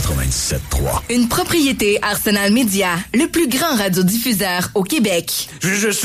97.3. Une propriété Arsenal Média, le plus grand radiodiffuseur au Québec. Je